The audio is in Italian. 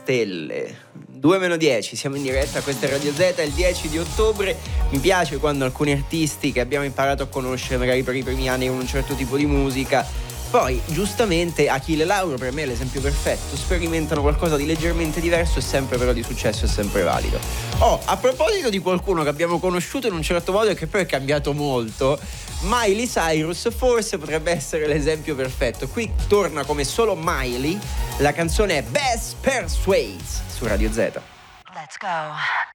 stelle. 2-10, siamo in diretta, questa è Radio Z, è il 10 di ottobre. Mi piace quando alcuni artisti che abbiamo imparato a conoscere magari per i primi anni con un certo tipo di musica, poi giustamente Achille Lauro per me è l'esempio perfetto, sperimentano qualcosa di leggermente diverso e sempre però di successo, è sempre valido. A proposito di qualcuno che abbiamo conosciuto in un certo modo e che poi è cambiato molto, Miley Cyrus forse potrebbe essere l'esempio perfetto. Qui torna come solo Miley, la canzone è Best Persuades su Radio Z. Let's go.